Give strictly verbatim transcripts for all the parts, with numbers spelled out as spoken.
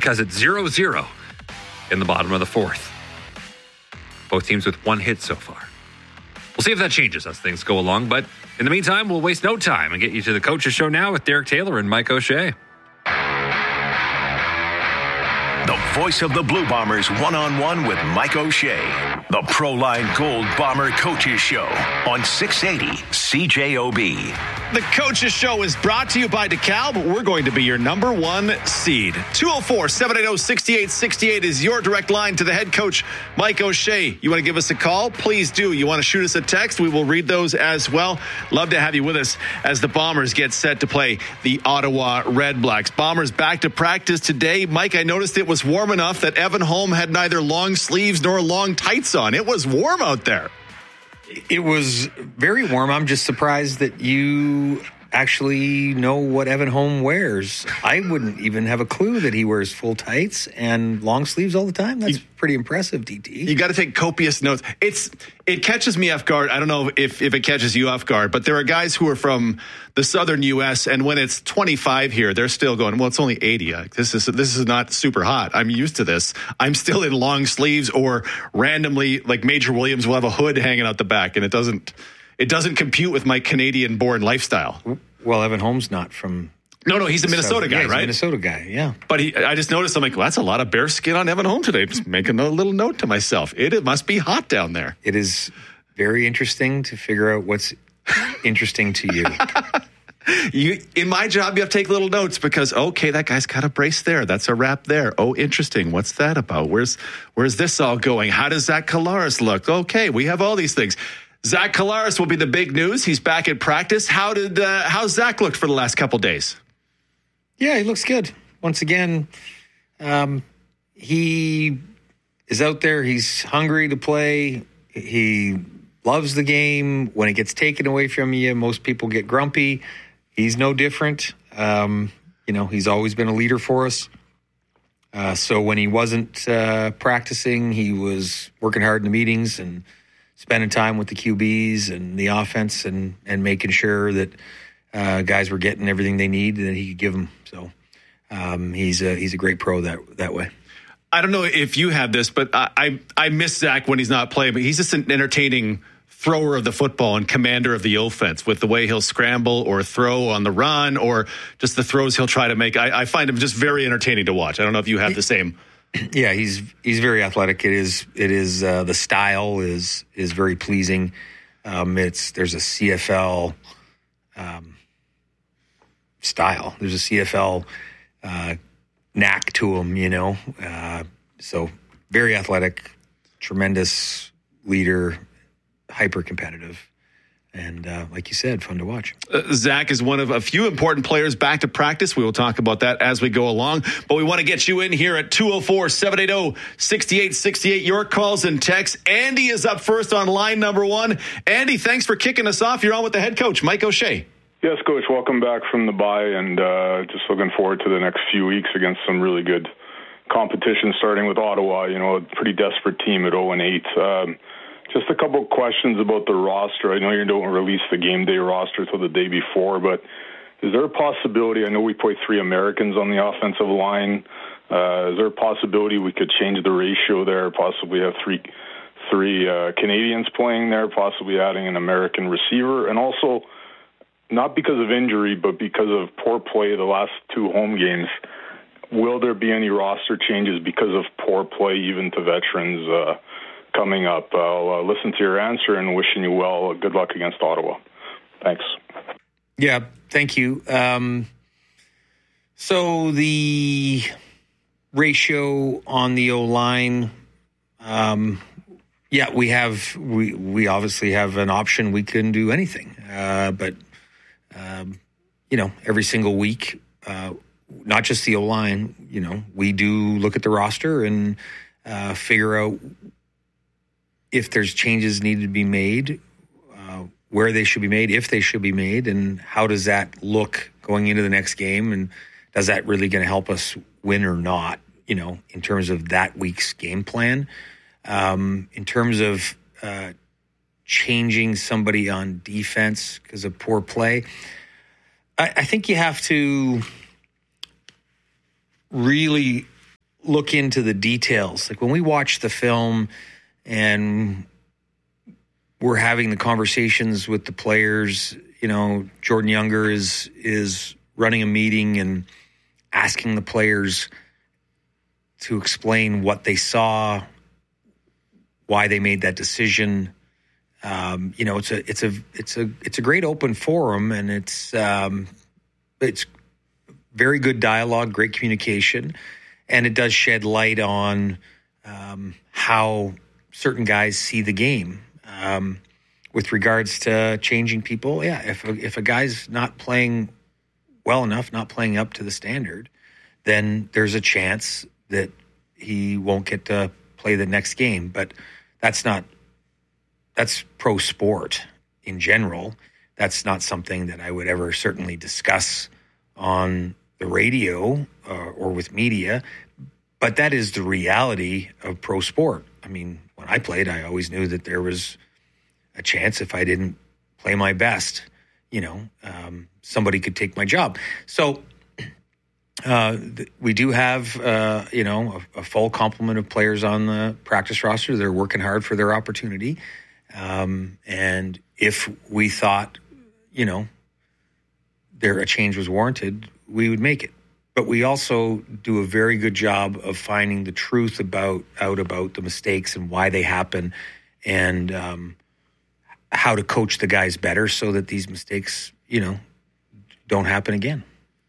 because it's zero zero in the bottom of the fourth. Both teams with one hit so far. We'll see if that changes as things go along, but in the meantime, we'll waste no time and get you to the Coach's Show now with Derek Taylor and Mike O'Shea. The voice of the Blue Bombers one-on-one with Mike O'Shea. The Proline Gold Bomber Coaches Show on six eighty C J O B. The Coaches Show is brought to you by DeKalb, but we're going to be your number one seed. two oh four, seven eight oh, six eight six eight is your direct line to the head coach, Mike O'Shea. You want to give us a call? Please do. You want to shoot us a text? We will read those as well. Love to have you with us as the Bombers get set to play the Ottawa Red Blacks. Bombers back to practice today. Mike, I noticed it was warm enough that Evan Holm had neither long sleeves nor long tights on. It was warm out there. It was very warm. I'm just surprised that you actually know what Evan Holm wears. I wouldn't even have a clue that he wears full tights and long sleeves all the time. That's you, pretty impressive, D T. You got to take copious notes. It's It catches me off guard. I don't know if, if it catches you off guard, but there are guys who are from the southern U S, and when it's twenty-five here, they're still going, well, it's only eighty. This is this is not super hot. I'm used to this. I'm still in long sleeves, or randomly, like Major Williams will have a hood hanging out the back, and it doesn't it doesn't compute with my Canadian-born lifestyle. Well, Evan Holm's not from... No, no, he's a Minnesota so, guy, yeah, he's right? a Minnesota guy, yeah. But he, I just noticed, I'm like, well, that's a lot of bare skin on Evan Holm today. Just making a little note to myself. It, it must be hot down there. It is very interesting to figure out what's interesting to you. You, in my job, you have to take little notes because, okay, that guy's got a brace there. That's a wrap there. Oh, interesting. What's that about? Where's where's this all going? How does Zach Collaros look? Okay, we have all these things. Zach Collaros will be the big news. He's back at practice. How did uh, how's Zach looked for the last couple days? Yeah, he looks good. Once again, um, he is out there. He's hungry to play. He loves the game. When it gets taken away from you, most people get grumpy. He's no different. Um, you know, he's always been a leader for us. Uh, so when he wasn't uh, practicing, he was working hard in the meetings and spending time with the Q Bs and the offense and, and making sure that uh, guys were getting everything they need that he could give them. So um, he's a, he's a great pro that that way. I don't know if you have this, but I, I I miss Zach when he's not playing, but he's just an entertaining thrower of the football and commander of the offense with the way he'll scramble or throw on the run or just the throws he'll try to make. I, I find him just very entertaining to watch. I don't know if you have the same. Yeah, he's he's very athletic. It is it is uh, the style is is very pleasing. Um, it's there's a C F L um, style. There's a C F L uh, knack to him, you know. Uh, so very athletic, tremendous leader, hyper competitive. And uh, like you said, fun to watch. Uh, Zach is one of a few important players back to practice. We will talk about that as we go along. But we want to get you in here at two oh four, seven eight oh, six eight six eight. Your calls and texts. Andy is up first on line number one. Andy, thanks for kicking us off. You're on with the head coach, Mike O'Shea. Yes, Coach. Welcome back from the bye, and uh, just looking forward to the next few weeks against some really good competition, starting with Ottawa. You know, a pretty desperate team at oh and eight. Um, Just a couple of questions about the roster. I know you don't release the game day roster till the day before, but is there a possibility, I know we play three Americans on the offensive line, uh, is there a possibility we could change the ratio there, possibly have three three uh, Canadians playing there, possibly adding an American receiver, and also, not because of injury, but because of poor play the last two home games, will there be any roster changes because of poor play even to veterans uh coming up? I'll uh, listen to your answer and wishing you well. Good luck against Ottawa. Thanks. Yeah, thank you. Um, so the ratio on the O-line, um, yeah, we have, we, we obviously have an option. We couldn't do anything. Uh, but, um, you know, every single week, uh, not just the O-line, you know, we do look at the roster and uh, figure out if there's changes needed to be made, uh, where they should be made, if they should be made, and how does that look going into the next game, and does that really going to help us win or not, you know, in terms of that week's game plan. Um, in terms of uh, changing somebody on defense because of poor play, I, I think you have to really look into the details. Like when we watch the film and we're having the conversations with the players, you know, Jordan Younger is is running a meeting and asking the players to explain what they saw, why they made that decision. Um, you know, it's a it's a it's a it's a great open forum, and it's um, it's very good dialogue, great communication, and it does shed light on um, how certain guys see the game. Um, with regards to changing people, yeah, if a, if a guy's not playing well enough, not playing up to the standard, then there's a chance that he won't get to play the next game. But that's not, that's pro sport in general. That's not something that I would ever certainly discuss on the radio uh, or with media. But that is the reality of pro sport. I mean, when I played, I always knew that there was a chance if I didn't play my best, you know, um, somebody could take my job. So uh, th- we do have, uh, you know, a, a full complement of players on the practice roster. They're working hard for their opportunity. Um, and if we thought, you know, there a change was warranted, we would make it. But we also do a very good job of finding the truth about out about the mistakes and why they happen, and um, how to coach the guys better so that these mistakes, you know, don't happen again.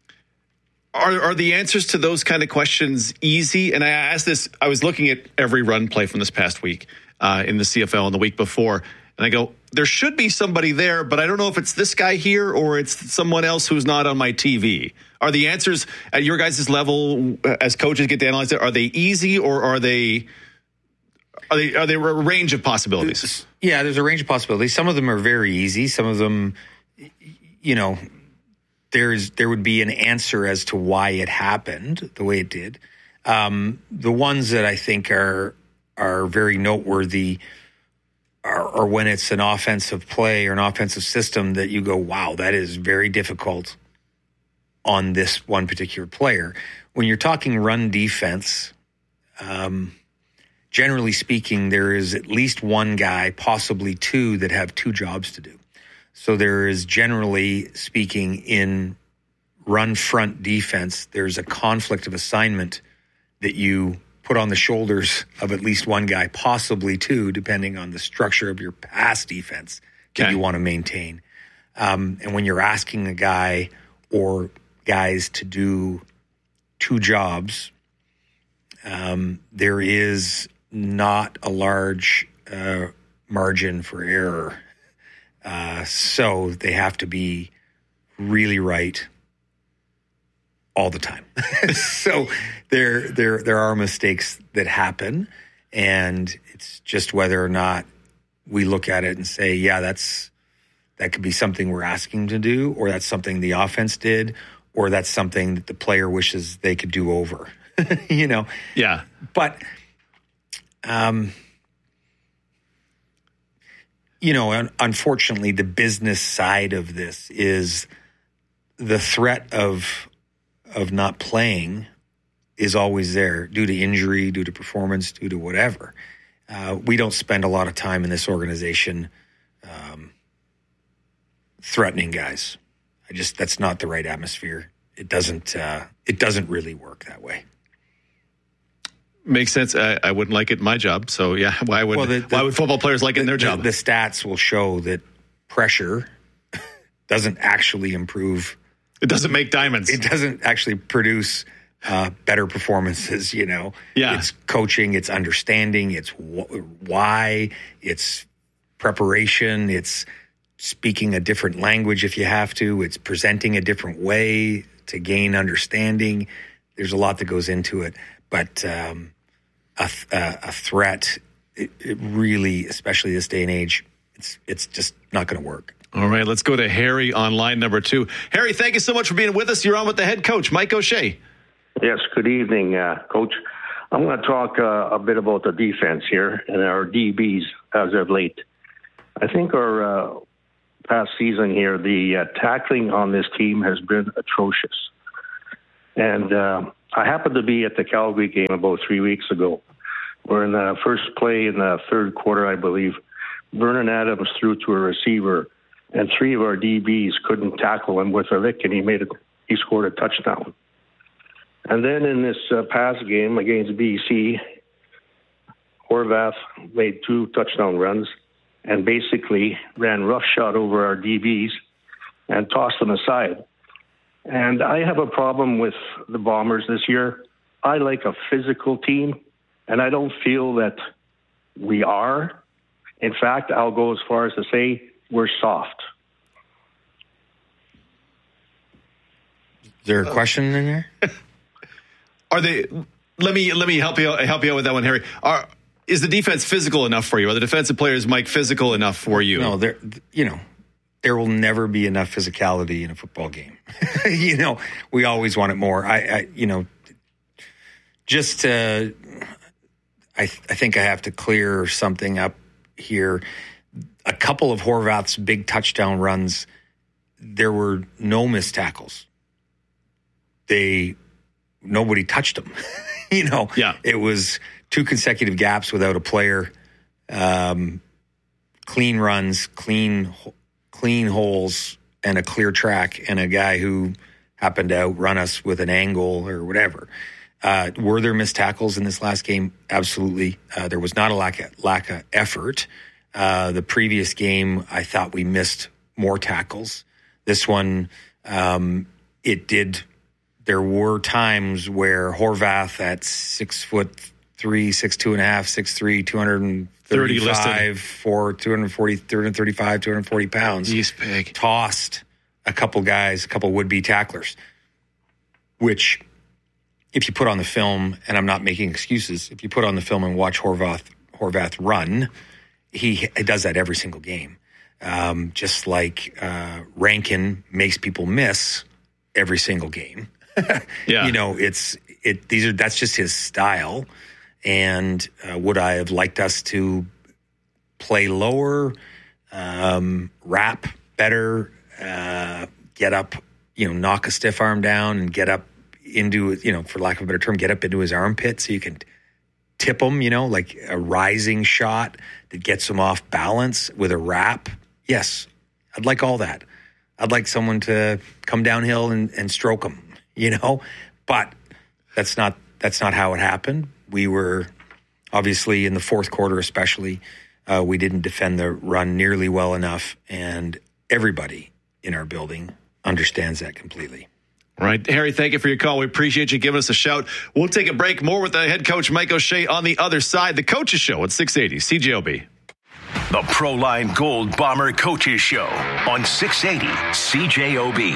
Are are the answers to those kind of questions easy? And I asked this, I was looking at every run play from this past week uh, in the C F L and the week before, and I go, there should be somebody there, but I don't know if it's this guy here or it's someone else who's not on my T V. Are the answers at your guys' level as coaches get to analyze it, are they easy or are they are they are they a range of possibilities? Yeah, there's a range of possibilities. Some of them are very easy. Some of them, you know, there's there would be an answer as to why it happened the way it did. Um, the ones that I think are are very noteworthy are, are when it's an offensive play or an offensive system that you go, wow, that is very difficult on this one particular player. When you're talking run defense, um, generally speaking, there is at least one guy, possibly two, that have two jobs to do. So there is, generally speaking, in run front defense, there's a conflict of assignment that you put on the shoulders of at least one guy, possibly two, depending on the structure of your pass defense that okay. you want to maintain. Um, and when you're asking a guy or guys to do two jobs, um, there is not a large uh, margin for error. Uh, so they have to be really right all the time. So there, there, there are mistakes that happen, and it's just whether or not we look at it and say, yeah, that's, that could be something we're asking to do, or that's something the offense did, or that's something that the player wishes they could do over, you know? Yeah. But, um, you know, un- unfortunately, the business side of this is the threat of of not playing is always there due to injury, due to performance, due to whatever. Uh, we don't spend a lot of time in this organization um, threatening guys. I just that's not the right atmosphere. It doesn't. Uh, it doesn't really work that way. Makes sense. I, I wouldn't like it in my job. So yeah, why would well, the, the, why would football players like it in their the, job? The stats will show that pressure doesn't actually improve. It doesn't make diamonds. It doesn't actually produce uh, better performances. You know, yeah. It's coaching, it's understanding, it's wh- why, it's preparation, it's speaking a different language if you have to, it's presenting a different way to gain understanding. There's a lot that goes into it. But um, a, th- a threat, it, it really, especially this day and age, it's it's just not going to work. All right, let's go to Harry on line number two. Harry, thank you so much for being with us. You're on with the head coach, Mike O'Shea. Yes, good evening, uh, Coach. I'm going to talk uh, a bit about the defense here and our D Bs as of late. I think our uh, past season here, the uh, tackling on this team has been atrocious. And uh, I happened to be at the Calgary game about three weeks ago. We're in the first play in the third quarter, I believe. Vernon Adams threw to a receiver, and three of our D Bs couldn't tackle him with a lick, and he made it. He scored a touchdown. And then in this uh, past game against B C, Horvath made two touchdown runs and basically ran roughshod over our D Bs and tossed them aside. And I have a problem with the Bombers this year. I like a physical team, and I don't feel that we are. In fact, I'll go as far as to say we're soft. Is there a question in there? Are they? Let me let me help you help you out with that one, Harry. Are is the defense physical enough for you? Are the defensive players, Mike, physical enough for you? No, there. You know, there will never be enough physicality in a football game. You know, we always want it more. I, I you know, just uh, I I think I have to clear something up here. A couple of Horvath's big touchdown runs, there were no missed tackles. They nobody touched them. You know, yeah. It was two consecutive gaps without a player, um, clean runs, clean clean holes, and a clear track, and a guy who happened to outrun us with an angle or whatever. Uh, were there missed tackles in this last game? Absolutely. Uh, there was not a lack of, lack of effort. Uh, the previous game, I thought we missed more tackles. This one, um, it did. There were times where Horvath at six foot three, six two and a half, six three, two hundred thirty-five, for two hundred forty, two hundred thirty-five, two hundred forty pounds. He's big. Tossed a couple guys, a couple would-be tacklers, which, if you put on the film, and I'm not making excuses, if you put on the film and watch Horvath Horvath run, he, he does that every single game. Um, just like uh, Rankin makes people miss every single game. Yeah. You know, it's it. These are that's just his style. And uh, would I have liked us to play lower, um, rap better, uh, get up, you know, knock a stiff arm down and get up into, you know, for lack of a better term, get up into his armpit so you can tip him, you know, like a rising shot that gets him off balance with a wrap. Yes, I'd like all that. I'd like someone to come downhill and, and stroke him, you know, but that's not that's not how it happened. We were obviously in the fourth quarter, especially, uh, we didn't defend the run nearly well enough, and everybody in our building understands that completely. All right, Harry, thank you for your call. We appreciate you giving us a shout. We'll take a break. More with the head coach, Mike O'Shea, on the other side. The Coaches Show at six eighty C J O B. The Proline Gold Bomber Coaches Show on six eighty C J O B.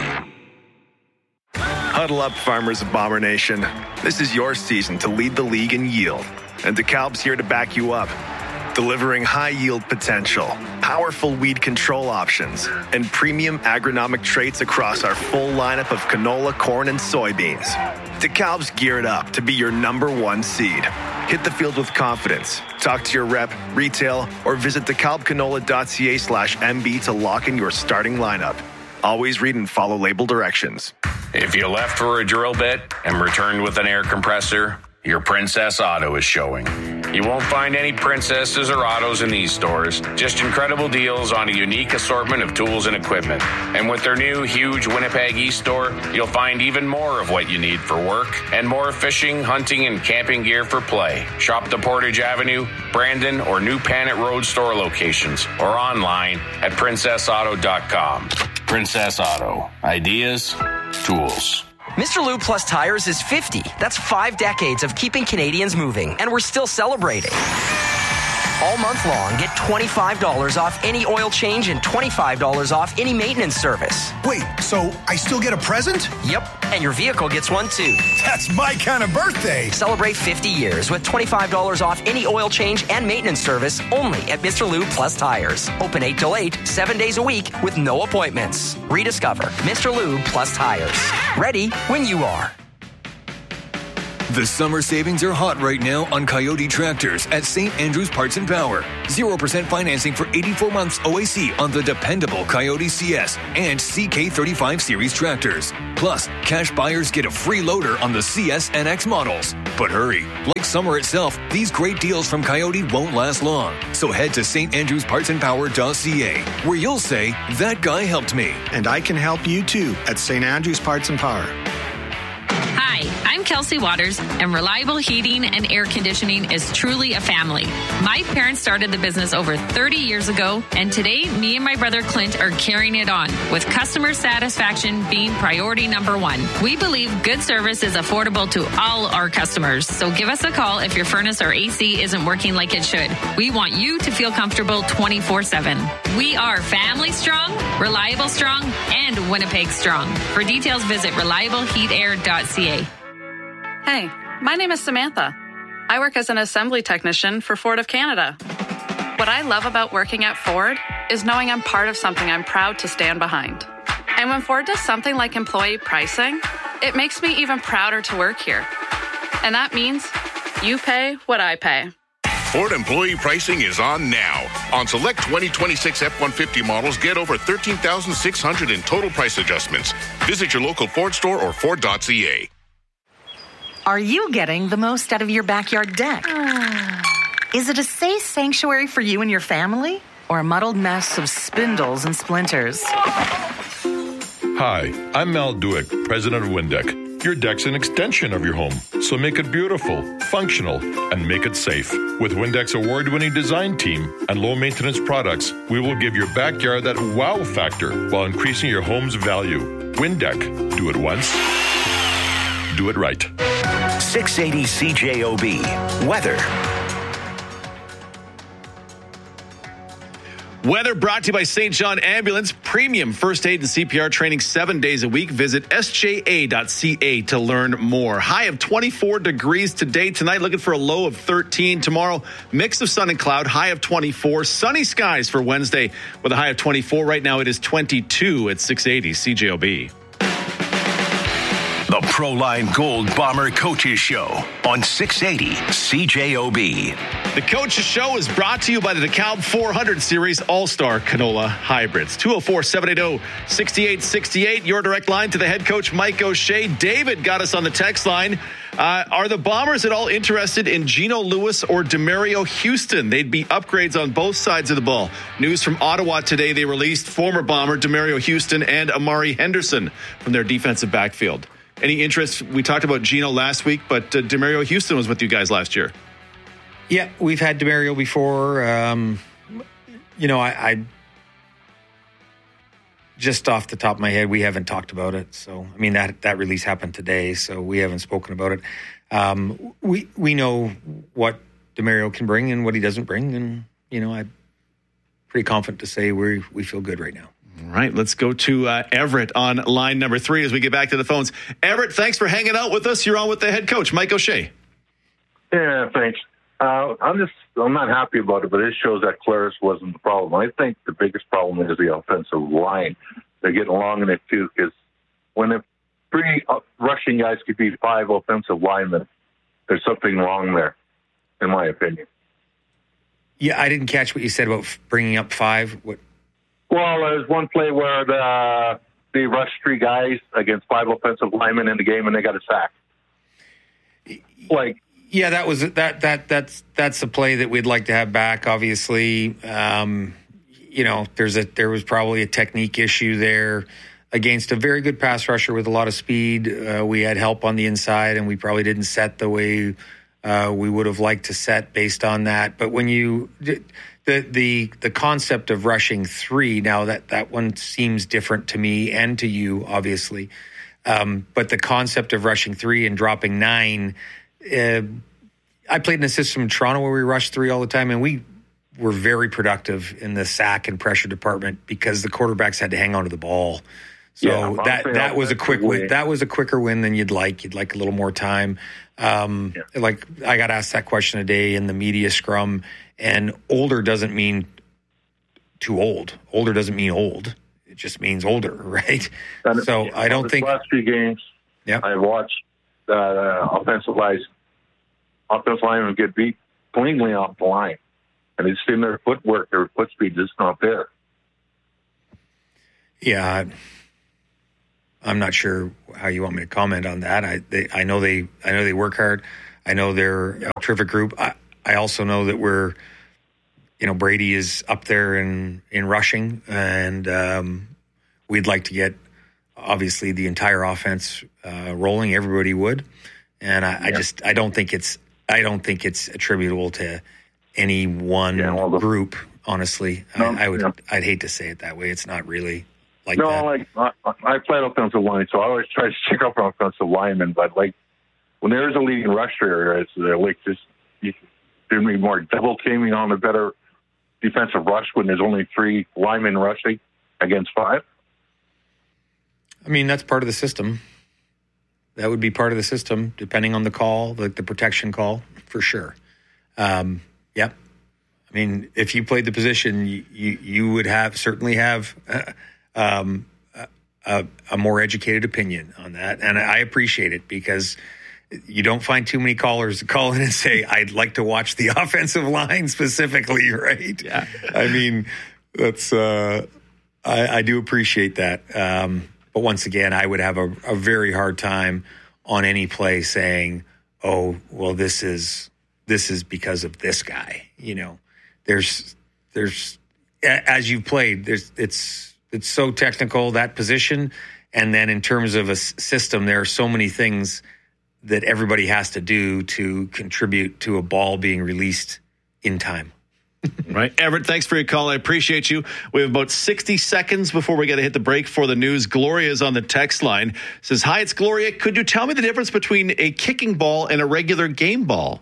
Huddle up, farmers of Bomber Nation. This is your season to lead the league in yield, and DeKalb's here to back you up. Delivering high yield potential, powerful weed control options, and premium agronomic traits across our full lineup of canola, corn, and soybeans. DeKalb's geared up to be your number one seed. Hit the field with confidence. Talk to your rep, retail, or visit dekalbcanola.ca slash MB to lock in your starting lineup. Always read and follow label directions. If you left for a drill bit and returned with an air compressor, your Princess Auto is showing. You won't find any Princesses or Autos in these stores, just incredible deals on a unique assortment of tools and equipment. And with their new huge Winnipeg East store, you'll find even more of what you need for work and more fishing, hunting, and camping gear for play. Shop the Portage Avenue, Brandon, or New Panet Road store locations, or online at princess auto dot com. Princess Auto. Ideas, tools. Mister Lube Plus Tires is fifty. That's five decades of keeping Canadians moving, and we're still celebrating. All month long, get twenty-five dollars off any oil change and twenty-five dollars off any maintenance service. Wait, so I still get a present? Yep, and your vehicle gets one too. That's my kind of birthday. Celebrate fifty years with twenty-five dollars off any oil change and maintenance service only at Mister Lube Plus Tires. Open eight till eight, seven days a week with no appointments. Rediscover Mister Lube Plus Tires. Ready when you are. The summer savings are hot right now on Coyote tractors at Saint Andrews Parts and Power. zero percent financing for eighty-four months O A C on the dependable Coyote C S and C K thirty-five series tractors. Plus, cash buyers get a free loader on the C S N X models. But hurry, like summer itself, these great deals from Coyote won't last long. So head to S T Andrews Parts and Power dot C A, where you'll say, that guy helped me. And I can help you too at Saint Andrews Parts and Power. Hi, I'm Kelsey Waters, and Reliable Heating and Air Conditioning is truly a family. My parents started the business over thirty years ago, and today, me and my brother Clint are carrying it on, with customer satisfaction being priority number one. We believe good service is affordable to all our customers, so give us a call if your furnace or A C isn't working like it should. We want you to feel comfortable twenty-four seven. We are family strong, reliable strong, and Winnipeg strong. For details, visit reliable heat air dot c a. Hey, my name is Samantha. I work as an assembly technician for Ford of Canada. What I love about working at Ford is knowing I'm part of something I'm proud to stand behind. And when Ford does something like employee pricing, it makes me even prouder to work here. And that means you pay what I pay. Ford employee pricing is on now. On select twenty twenty-six F one fifty models, get over thirteen thousand six hundred dollars in total price adjustments. Visit your local Ford store or Ford dot c a. Are you getting the most out of your backyard deck? Is it a safe sanctuary for you and your family? Or a muddled mess of spindles and splinters? Hi, I'm Mal Duick, president of Windeck. Your deck's an extension of your home, so make it beautiful, functional, and make it safe. With Windeck's award-winning design team and low-maintenance products, we will give your backyard that wow factor while increasing your home's value. Windeck. Do it once. Do it right. six eighty C J O B. Weather. Weather brought to you by Saint John Ambulance. Premium first aid and C P R training seven days a week. Visit S J A dot C A to learn more. High of twenty-four degrees today. Tonight, looking for a low of thirteen. Tomorrow, mix of sun and cloud. High of twenty-four. Sunny skies for Wednesday with a high of twenty-four. Right now, it is twenty-two at six eighty C J O B. The Proline Gold Bomber Coaches Show on six eighty C J O B. The Coaches Show is brought to you by the DeKalb four hundred Series All-Star Canola Hybrids. two oh four, seven eight oh, six eight six eight. Your direct line to the head coach, Mike O'Shea. David got us on the text line. Uh, are the Bombers at all interested in Gino Lewis or Demario Houston? They'd be upgrades on both sides of the ball. News from Ottawa today, they released former Bomber Demario Houston and Amari Henderson from their defensive backfield. Any interest? We talked about Gino last week, but uh, Demario Houston was with you guys last year. Yeah, we've had Demario before. Um, you know, I, I just off the top of my head, we haven't talked about it. So, I mean, that that release happened today, so we haven't spoken about it. Um, we we know what Demario can bring and what he doesn't bring, and you know, I'm pretty confident to say we we feel good right now. All right, let's go to uh, Everett on line number three as we get back to the phones. Everett, thanks for hanging out with us. You're on with the head coach, Mike O'Shea. Yeah, thanks. Uh, I'm just, I'm not happy about it, but it shows that Claris wasn't the problem. I think the biggest problem is the offensive line. They're getting along in it too, because when the three rushing guys could be five offensive linemen, there's something wrong there, in my opinion. Yeah, I didn't catch what you said about bringing up five. What? Well, there's one play where the, they rushed three guys against five offensive linemen in the game, and they got a sack. Like, yeah, that was that that that's that's a play that we'd like to have back. Obviously, um, you know, there's a there was probably a technique issue there against a very good pass rusher with a lot of speed. Uh, we had help on the inside, and we probably didn't set the way uh, we would have liked to set based on that. But when you the the the concept of rushing three, now that that one seems different to me and to you, obviously. Um, but the concept of rushing three and dropping nine. Uh, I played in a system in Toronto where we rushed three all the time, and we were very productive in the sack and pressure department because the quarterbacks had to hang on to the ball. So yeah, that that was a quick win. That was a quicker win than you'd like. You'd like a little more time. Um, yeah. Like I got asked that question today in the media scrum, and older doesn't mean too old. Older doesn't mean old. It just means older, right? And so I don't think last few games. Yeah, I watched. uh, offensive lines, offensive linemen get beat cleanly off the line, and it's in their footwork, their foot speed is not there. Yeah, I'm not sure how you want me to comment on that. I they, I know they I know they work hard. I know they're a terrific group. I, I also know that we're, you know, Brady is up there in, in rushing, and um, we'd like to get, obviously, the entire offense uh, rolling. Everybody would, and I, yeah. I just I don't think it's I don't think it's attributable to any one yeah, well, the, group. Honestly, no, I, I would yeah. I'd hate to say it that way. It's not really. Like no, that. like I, I played offensive line, so I always try to check up on offensive linemen. But like when there's a leading rusher, it's uh, like just you, there'd be more double teaming on a better defensive rush when there's only three linemen rushing against five. I mean, that's part of the system. That would be part of the system, depending on the call, like the protection call, for sure. Um, yep. I mean, if you played the position, you you, you would have certainly have. Uh, Um, a, a more educated opinion on that. And I appreciate it because you don't find too many callers to call in and say, I'd like to watch the offensive line specifically, right? Yeah. I mean, that's, uh, I, I do appreciate that. Um, but once again, I would have a, a very hard time on any play saying, oh, well, this is, this is because of this guy. You know, there's, there's, as you've played, there's, it's, It's so technical, that position. And then in terms of a system, there are so many things that everybody has to do to contribute to a ball being released in time. Right. Everett, thanks for your call. I appreciate you. We have about sixty seconds before we got to hit the break for the news. Gloria is on the text line. Says, hi, it's Gloria. Could you tell me the difference between a kicking ball and a regular game ball?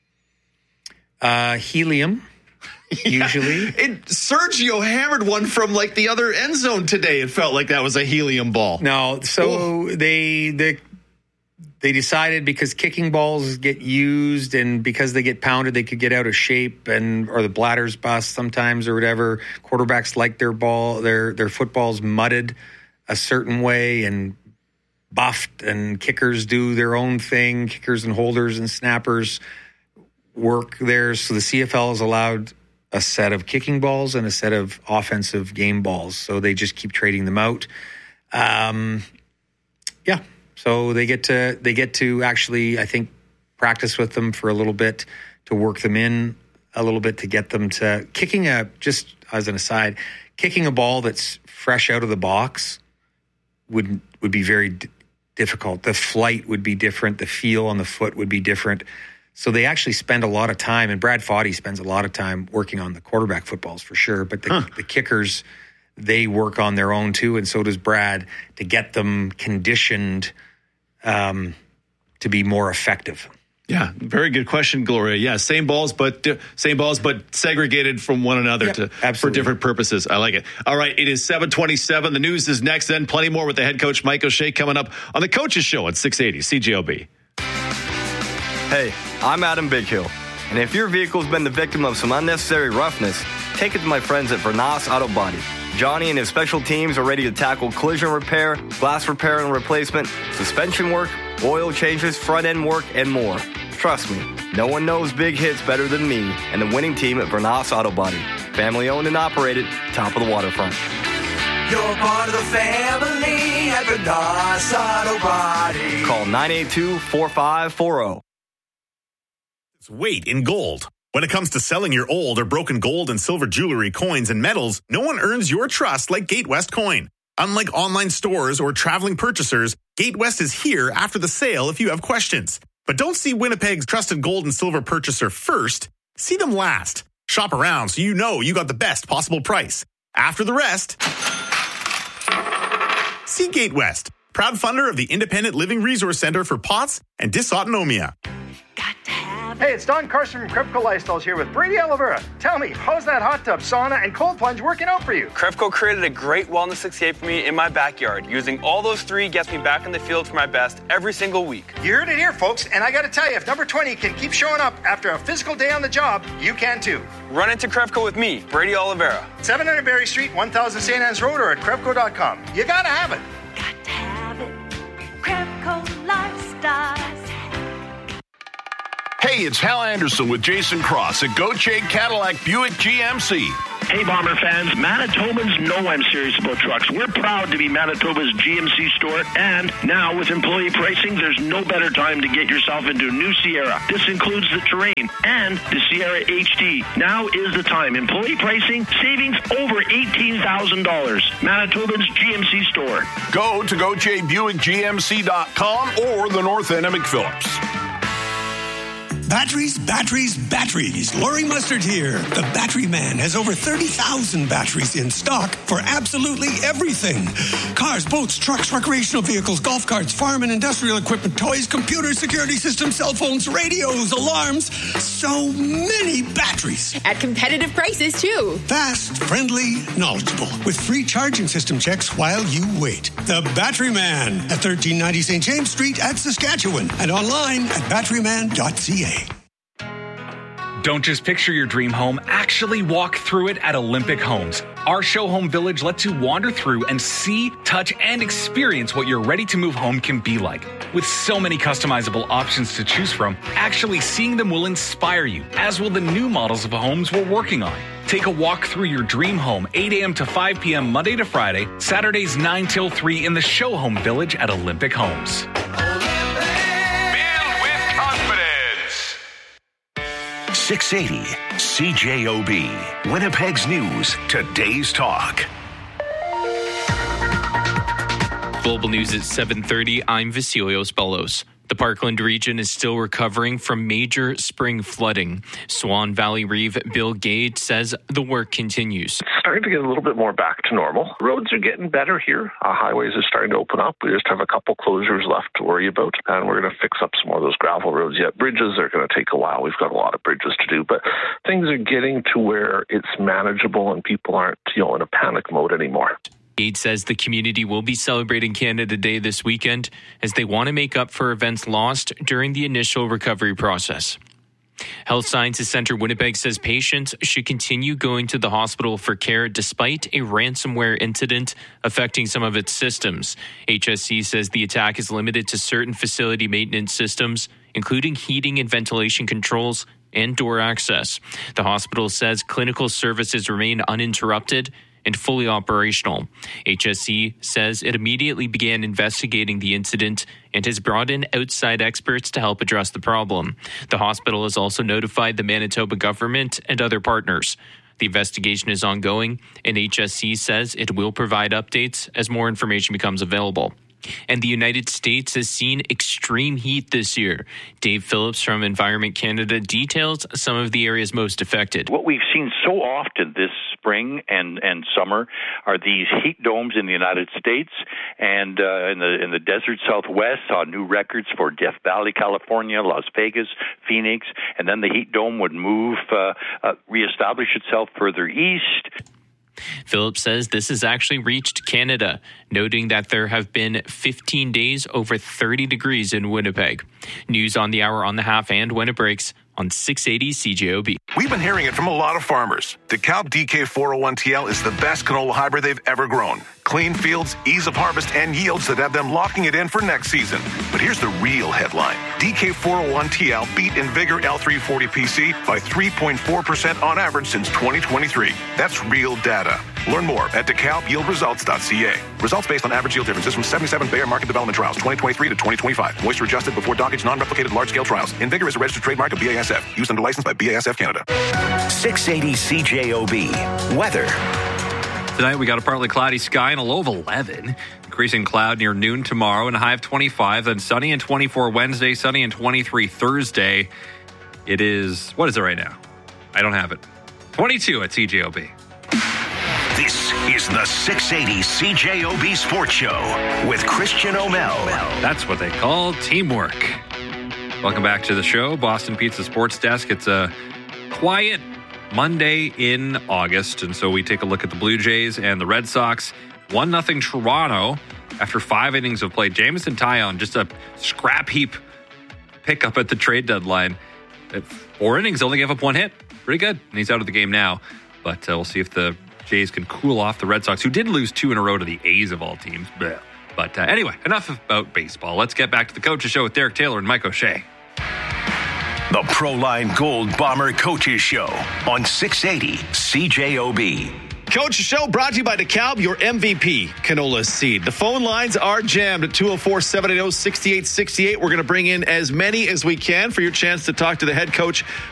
Uh, helium. Usually. Yeah. It, Sergio hammered one from like the other end zone today. It felt like that was a helium ball. No, so oh. they they they decided because kicking balls get used and because they get pounded, they could get out of shape and or the bladders bust sometimes or whatever. Quarterbacks like their ball, their their footballs mudded a certain way and buffed, and kickers do their own thing. Kickers and holders and snappers work there. So the C F L is allowed a set of kicking balls and a set of offensive game balls. So they just keep trading them out. Um, yeah. So they get to, they get to actually, I think, practice with them for a little bit to work them in a little bit to get them to kicking a, just as an aside, kicking a ball that's fresh out of the box would, would be very d- difficult. The flight would be different. The feel on the foot would be different. So they actually spend a lot of time, and Brad Foddy spends a lot of time working on the quarterback footballs for sure, but the, huh. the kickers, they work on their own too, and so does Brad, to get them conditioned um, to be more effective. Yeah, very good question, Gloria. Yeah, same balls, but di- same balls, but segregated from one another yep, to absolutely. For different purposes. I like it. All right, it is seven twenty-seven. The news is next, then plenty more with the head coach, Mike O'Shea, coming up on the Coaches Show at six eighty C J O B. Hey, I'm Adam Bighill, and if your vehicle's been the victim of some unnecessary roughness, take it to my friends at Vernas Auto Body. Johnny and his special teams are ready to tackle collision repair, glass repair and replacement, suspension work, oil changes, front-end work, and more. Trust me, no one knows big hits better than me and the winning team at Vernas Auto Body. Family owned and operated, top of the waterfront. You're part of the family at Vernas Auto Body. Call nine eight two, four five four zero. Weight in gold. When it comes to selling your old or broken gold and silver jewelry, coins, and metals, no one earns your trust like Gatewest Coin. Unlike online stores or traveling purchasers, Gatewest is here after the sale if you have questions. But don't see Winnipeg's trusted gold and silver purchaser first. See them last. Shop around so you know you got the best possible price. After the rest, see Gatewest, proud funder of the Independent Living Resource Center for P O T S and Dysautonomia. Hey, it's Don Carson from Krepco Lifestyles here with Brady Oliveira. Tell me, how's that hot tub, sauna, and cold plunge working out for you? Krepco created a great wellness sixty-eight for me in my backyard. Using all those three gets me back in the field for my best every single week. You heard it here, folks, and I gotta tell you, if number twenty can keep showing up after a physical day on the job, you can too. Run into Krepco with me, Brady Oliveira. seven hundred Berry Street, one thousand Saint Anne's Road, or at Krepco dot com. You gotta have it. Got to have it. Krepco Lifestyles. Hey, it's Hal Anderson with Jason Cross at Gauthier Cadillac Buick G M C. Hey, Bomber fans, Manitobans know I'm serious about trucks. We're proud to be Manitoba's G M C store, and now with employee pricing, there's no better time to get yourself into a new Sierra. This includes the Terrain and the Sierra H D. Now is the time. Employee pricing, savings over eighteen thousand dollars. Manitoba's G M C store. Go to Gauthier Buick G M C dot com or the North End of McPhillips. Batteries, batteries, batteries. Loring Mustard here. The Battery Man has over thirty thousand batteries in stock for absolutely everything. Cars, boats, trucks, recreational vehicles, golf carts, farm and industrial equipment, toys, computers, security systems, cell phones, radios, alarms. So many batteries. At competitive prices, too. Fast, friendly, knowledgeable. With free charging system checks while you wait. The Battery Man at thirteen ninety Saint James Street at Saskatchewan. And online at battery man dot c a. Don't just picture your dream home, actually walk through it at Olympic Homes. Our show home village lets you wander through and see, touch, and experience what your ready-to-move home can be like. With so many customizable options to choose from, actually seeing them will inspire you, as will the new models of homes we're working on. Take a walk through your dream home, eight a.m. to five p.m. Monday to Friday, Saturdays nine till three in the show home village at Olympic Homes. six eighty C J O B, Winnipeg's News, today's talk. Global News at seven thirty, I'm Vasilios Bellos. The Parkland region is still recovering from major spring flooding. Swan Valley Reeve Bill Gage says the work continues. It's starting to get a little bit more back to normal. Roads are getting better here. Uh, highways are starting to open up. We just have a couple closures left to worry about, and we're going to fix up some more of those gravel roads yet. Bridges are going to take a while. We've got a lot of bridges to do, but things are getting to where it's manageable and people aren't, you know, in a panic mode anymore. Gage says the community will be celebrating Canada Day this weekend as they want to make up for events lost during the initial recovery process. Health Sciences Centre Winnipeg says patients should continue going to the hospital for care despite a ransomware incident affecting some of its systems. H S C says the attack is limited to certain facility maintenance systems, including heating and ventilation controls and door access. The hospital says clinical services remain uninterrupted and fully operational. H S C says it immediately began investigating the incident and has brought in outside experts to help address the problem. The hospital has also notified the Manitoba government and other partners. The investigation is ongoing, and H S C says it will provide updates as more information becomes available. And the United States has seen extreme heat this year. Dave Phillips from Environment Canada details some of the areas most affected. What we've seen so often this spring and, and summer are these heat domes in the United States and uh, in the in the desert Southwest. Saw new records for Death Valley, California, Las Vegas, Phoenix, and then the heat dome would move, uh, uh, reestablish itself further east. Phillips says this has actually reached Canada, noting that there have been fifteen days over thirty degrees in Winnipeg. News on the hour, on the half, and when it breaks on six eighty C J O B. We've been hearing it from a lot of farmers. DeKalb D K four oh one T L is the best canola hybrid they've ever grown. Clean fields, ease of harvest, and yields that have them locking it in for next season. But here's the real headline. D K four oh one T L beat InVigor L three forty P C by three point four percent on average since twenty twenty-three. That's real data. Learn more at DeKalb Yield Results dot C A. Results based on average yield differences from seventy-seven Bayer Market Development Trials, twenty twenty-three to twenty twenty-five. Moisture adjusted before dockage, non-replicated large-scale trials. InVigor is a registered trademark of B A S F. Used under license by B A S F Canada. six eighty C J O B. Weather. Tonight we got a partly cloudy sky and a low of eleven. Increasing cloud near noon tomorrow and a high of twenty-five. Then sunny and twenty-four Wednesday, sunny and twenty-three Thursday. It is, what is it right now? I don't have it. twenty-two at C J O B. This is the six eighty C J O B Sports Show with Christian O'Mell. That's what they call teamwork. Welcome back to the show, Boston Pizza Sports Desk. It's a quiet Monday in August, and so we take a look at the Blue Jays and the Red Sox. one nothing Toronto after five innings of play. Jameson Taillon, just a scrap heap pickup at the trade deadline. At four innings, only gave up one hit. Pretty good, and he's out of the game now. But uh, we'll see if the Jays can cool off the Red Sox, who did lose two in a row to the A's of all teams. Blech. But uh, anyway, enough about baseball. Let's get back to the Coach's Show with Derek Taylor and Mike O'Shea. The Proline Gold Bomber Coaches Show on six eighty C J O B. Coach Show brought to you by DeKalb, your M V P canola seed. The phone lines are jammed at two oh four, seven eight oh, six eight six eight. We're going to bring in as many as we can for your chance to talk to the head coach,